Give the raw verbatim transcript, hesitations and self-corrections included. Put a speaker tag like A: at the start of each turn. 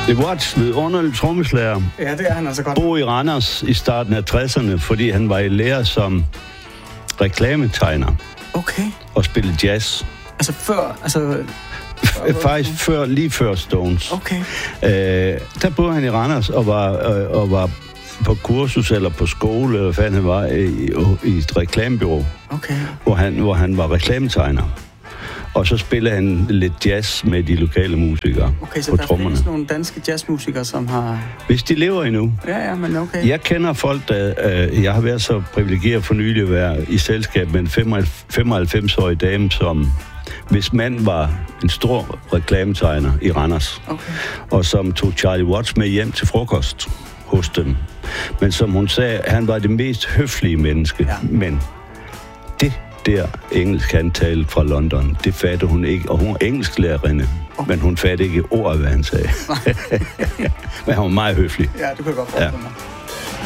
A: The Watts, vidunderlig trommeslager.
B: Ja, det er han altså godt.
A: Bo i Randers i starten af tresserne, fordi han var i lære som reklametegner.
B: Okay.
A: Og spillede jazz.
B: Altså før, altså...
A: Faktisk før, lige før Stones.
B: Okay.
A: Øh, der boede han i Randers og var, øh, og var på kursus eller på skole, eller hvad han var, i, i et reklamebureau.
B: Okay.
A: Hvor han, hvor han var reklametegner. Og så spillede han lidt jazz med de lokale musikere
B: okay, så
A: på
B: der
A: trommerne.
B: findes nogle danske jazzmusikere, som har...
A: Hvis de lever endnu.
B: Ja, ja, men okay.
A: Jeg kender folk, der... Øh, jeg har været så privilegeret for nylig at være i selskab med en femoghalvfems-årig dame, som... Hvis mand var en stor reklametegner i Randers,
B: okay.
A: og som tog Charlie Watts med hjem til frokost hos dem. Men som hun sagde, han var det mest høflige menneske.
B: Ja.
A: Men det der engelsk han talte fra London, det fattede hun ikke. Og hun var engelsklærerinde, okay. men hun fattede ikke ord af, hvad han sagde. Men han var meget høflig.
B: Ja, det kunne jeg godt forstå mig.